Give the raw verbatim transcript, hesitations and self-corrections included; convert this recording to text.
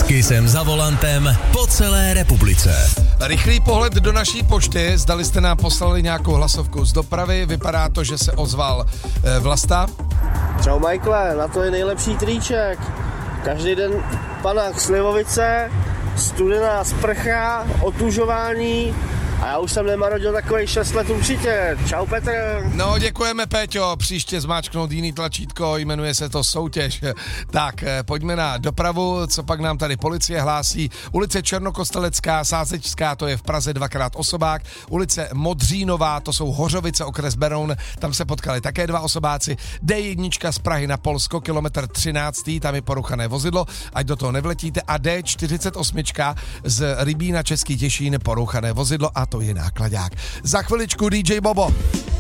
Kissem za volantem po celé republice. Rychlý pohled do naší pošty, zdali jste nám poslali nějakou hlasovku z dopravy, vypadá to, že se ozval e, Vlasta. Čau Michaele, na to je nejlepší triček. Každý den panák slivovice, studená sprcha, otužování a já už jsem nemarodil takovej šest let určitě. Čau Petr. No děkujeme Péťo, příště zmáčknout jiný tlačítko, jmenuje se to soutěž. Tak, pojďme na dopravu, co pak nám tady policie hlásí. Ulice Černokostelecká, Sázečská, to je v Praze dvakrát osobák. Ulice Modřínová, to jsou Hořovice, okres Beroun, tam se potkali také dva osobáci. D jedna z Prahy na Polsko, kilometr třináct, tam je poruchané vozidlo, ať do toho nevletíte. A D čtyřicet osm z Rybína Český Těšín, poruchané vozidlo a to je nákladák. Za chviličku D J Bobo.